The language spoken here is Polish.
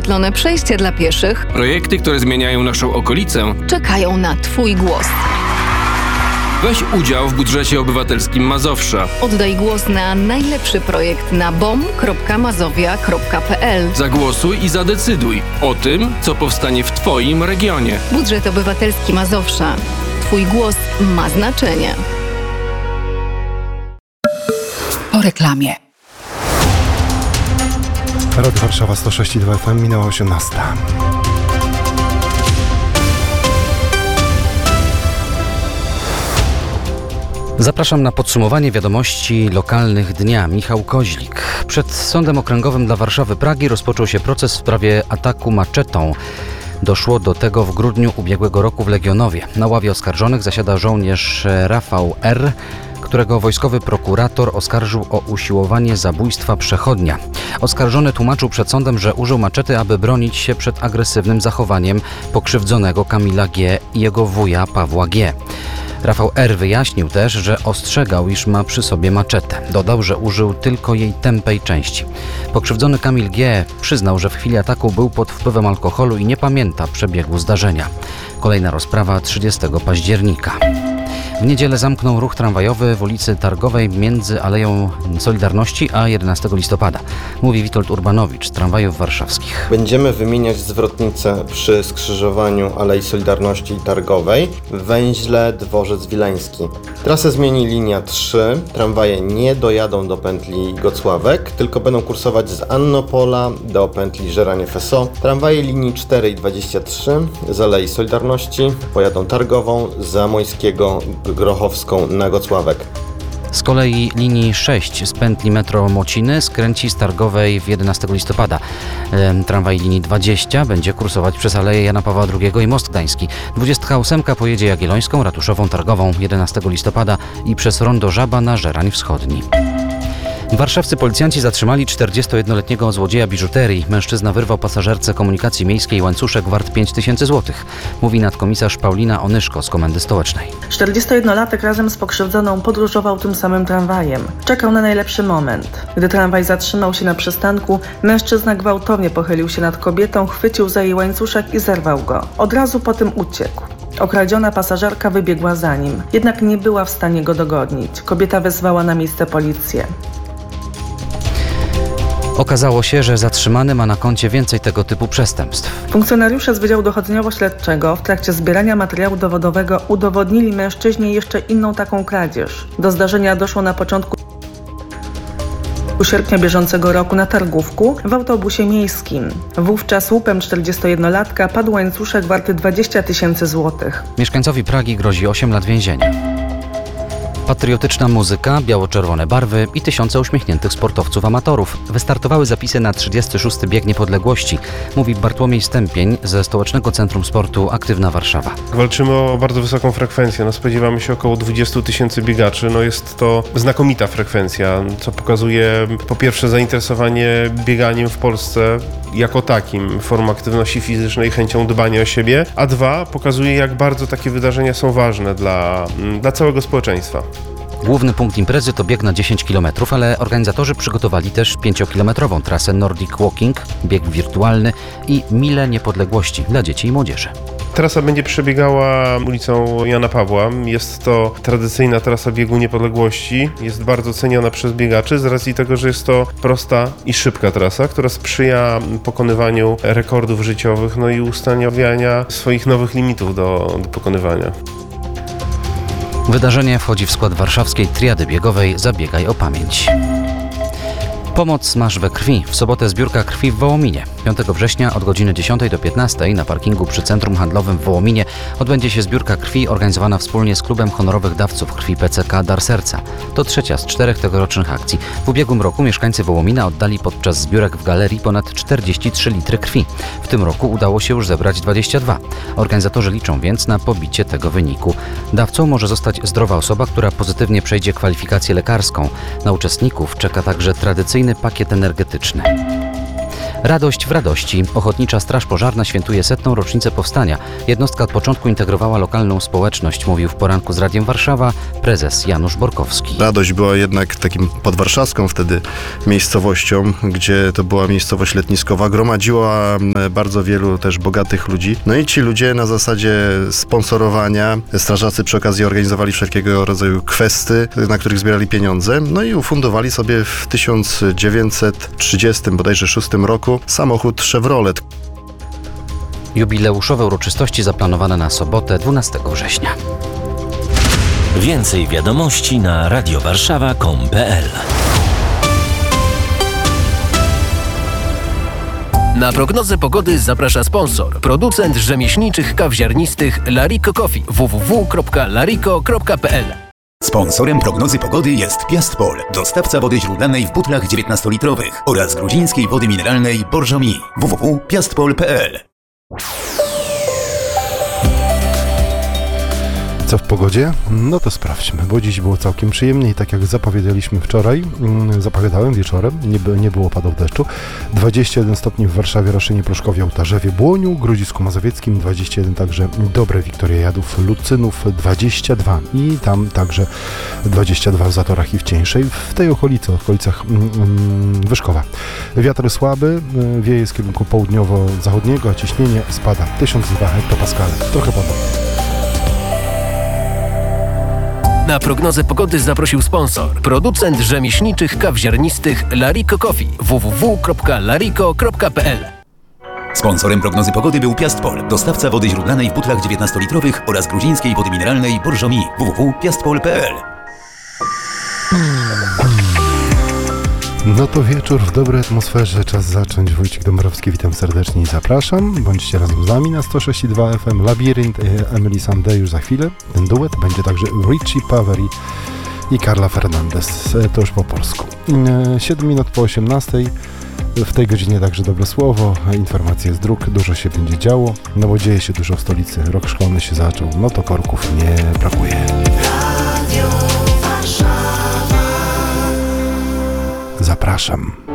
oświetlone przejście dla pieszych. Projekty, które zmieniają naszą okolicę. Czekają na Twój głos. Weź udział w budżecie obywatelskim Mazowsza. Oddaj głos na najlepszy projekt na bom.mazowia.pl. Zagłosuj i zadecyduj o tym, co powstanie w Twoim regionie. Budżet obywatelski Mazowsza. Twój głos ma znaczenie. Po reklamie. Radio Warszawa 106,2 FM, minęła 18. Zapraszam na podsumowanie wiadomości lokalnych dnia. Michał Koźlik. Przed Sądem Okręgowym dla Warszawy Pragi rozpoczął się proces w sprawie ataku maczetą. Doszło do tego w grudniu ubiegłego roku w Legionowie. Na ławie oskarżonych zasiada żołnierz Rafał R., którego wojskowy prokurator oskarżył o usiłowanie zabójstwa przechodnia. Oskarżony tłumaczył przed sądem, że użył maczety, aby bronić się przed agresywnym zachowaniem pokrzywdzonego Kamila G. i jego wuja Pawła G. Rafał R. wyjaśnił też, że ostrzegał, iż ma przy sobie maczetę. Dodał, że użył tylko jej tępej części. Pokrzywdzony Kamil G. przyznał, że w chwili ataku był pod wpływem alkoholu i nie pamięta przebiegu zdarzenia. Kolejna rozprawa 30 października. W niedzielę zamknął ruch tramwajowy w ulicy Targowej między Aleją Solidarności a 11 listopada. Mówi Witold Urbanowicz z Tramwajów Warszawskich. Będziemy wymieniać zwrotnicę przy skrzyżowaniu Alei Solidarności i Targowej w węźle Dworzec Wileński. Trasę zmieni linia 3. Tramwaje nie dojadą do pętli Gocławek, tylko będą kursować z Annopola do pętli Żeranie-Feso. Tramwaje linii 4 i 23 z Alei Solidarności pojadą Targową, z Zamoyskiego Grochowską na Gocławek. Z kolei linii 6 z pętli metro Mociny skręci z Targowej w 11 listopada. Tramwaj linii 20 będzie kursować przez Aleję Jana Pawła II i Most Gdański. 28 pojedzie Jagiellońską, Ratuszową, Targową 11 listopada i przez Rondo Żaba na Żerań Wschodni. Warszawscy policjanci zatrzymali 41-letniego złodzieja biżuterii. Mężczyzna wyrwał pasażerce komunikacji miejskiej łańcuszek wart 5000 zł. Mówi nadkomisarz Paulina Onyszko z Komendy Stołecznej. 41-latek razem z pokrzywdzoną podróżował tym samym tramwajem. Czekał na najlepszy moment. Gdy tramwaj zatrzymał się na przystanku, mężczyzna gwałtownie pochylił się nad kobietą, chwycił za jej łańcuszek i zerwał go. Od razu po tym uciekł. Okradziona pasażerka wybiegła za nim, jednak nie była w stanie go dogodnić. Kobieta wezwała na miejsce policję. Okazało się, że zatrzymany ma na koncie więcej tego typu przestępstw. Funkcjonariusze z Wydziału Dochodzeniowo-Śledczego w trakcie zbierania materiału dowodowego udowodnili mężczyźnie jeszcze inną taką kradzież. Do zdarzenia doszło na początku sierpnia bieżącego roku na Targówku w autobusie miejskim. Wówczas łupem 41-latka padł łańcuszek warty 20 000 złotych. Mieszkańcowi Pragi grozi 8 lat więzienia. Patriotyczna muzyka, biało-czerwone barwy i tysiące uśmiechniętych sportowców amatorów. Wystartowały zapisy na 36. bieg niepodległości, mówi Bartłomiej Stępień ze Stołecznego Centrum Sportu Aktywna Warszawa. Walczymy o bardzo wysoką frekwencję. Spodziewamy się około 20 000 biegaczy. Jest to znakomita frekwencja, co pokazuje po pierwsze zainteresowanie bieganiem w Polsce jako takim, formą aktywności fizycznej, chęcią dbania o siebie, a dwa, pokazuje jak bardzo takie wydarzenia są ważne dla całego społeczeństwa. Główny punkt imprezy to bieg na 10 km, ale organizatorzy przygotowali też 5-kilometrową trasę Nordic Walking, bieg wirtualny i Milę Niepodległości dla dzieci i młodzieży. Trasa będzie przebiegała ulicą Jana Pawła. Jest to tradycyjna trasa biegu niepodległości. Jest bardzo ceniona przez biegaczy z racji tego, że jest to prosta i szybka trasa, która sprzyja pokonywaniu rekordów życiowych, i ustanawiania swoich nowych limitów do pokonywania. Wydarzenie wchodzi w skład warszawskiej triady biegowej Zabiegaj o pamięć. Pomoc masz we krwi. W sobotę zbiórka krwi w Wołominie. 5 września od godziny 10 do 15 na parkingu przy Centrum Handlowym w Wołominie odbędzie się zbiórka krwi organizowana wspólnie z Klubem Honorowych Dawców Krwi PCK Dar Serca. To trzecia z 4 tegorocznych akcji. W ubiegłym roku mieszkańcy Wołomina oddali podczas zbiórek w galerii ponad 43 litry krwi. W tym roku udało się już zebrać 22. Organizatorzy liczą więc na pobicie tego wyniku. Dawcą może zostać zdrowa osoba, która pozytywnie przejdzie kwalifikację lekarską. Na uczestników czeka także tradycyjny pakiet energetyczny. Radość w radości. Ochotnicza Straż Pożarna świętuje 100. rocznicę powstania. Jednostka od początku integrowała lokalną społeczność, mówił w poranku z Radiem Warszawa prezes Janusz Borkowski. Radość była jednak takim podwarszawską wtedy miejscowością, gdzie to była miejscowość letniskowa. Gromadziła bardzo wielu też bogatych ludzi. No i ci ludzie na zasadzie sponsorowania, strażacy przy okazji organizowali wszelkiego rodzaju kwesty, na których zbierali pieniądze. No i ufundowali sobie w 1930 bodajże 6 roku samochód Chevrolet. Jubileuszowe uroczystości zaplanowane na sobotę 12 września. Więcej wiadomości na radiowarszawa.com.pl. Na prognozę pogody zaprasza sponsor, producent rzemieślniczych kaw ziarnistych Lariko Coffee www.lariko.pl. Sponsorem prognozy pogody jest Piastpol, dostawca wody źródlanej w butlach 19-litrowych oraz gruzińskiej wody mineralnej Borżomi. www.piastpol.pl. Co w pogodzie? No to sprawdźmy, bo dziś było całkiem przyjemnie i tak jak zapowiadałem wieczorem, nie było opadów deszczu. 21 stopni w Warszawie, Raszynie, Pruszkowie, Ołtarzewie, Błoniu, Grodzisku Mazowieckim, 21 także Dobre, Wiktoria Jadów, Lucynów, 22 i tam także 22 w Zatorach i w Cieńszej, w tej okolicach Wyszkowa. Wiatr słaby, wieje z kierunku południowo-zachodniego, a ciśnienie spada 1002 hektopaskale. Trochę podobnie. Na prognozę pogody zaprosił sponsor, producent rzemieślniczych kaw ziarnistych Lariko Coffee www.lariko.pl. Sponsorem prognozy pogody był Piastpol, dostawca wody źródlanej w butlach 19-litrowych oraz gruzińskiej wody mineralnej Borżomi. www.piastpol.pl. No to wieczór w dobrej atmosferze, czas zacząć. Wojciech Dąbrowski, witam serdecznie i zapraszam. Bądźcie razem z nami na 106,2 FM. Labirynt, Emily Sandé już za chwilę. Ten duet będzie także Richie Paveri i Carla Fernandez. To już po polsku. 7 minut po 18. W tej godzinie także dobre słowo, informacje z dróg, dużo się będzie działo, no bo dzieje się dużo w stolicy. Rok szkolny się zaczął, no to korków nie brakuje. Zapraszam.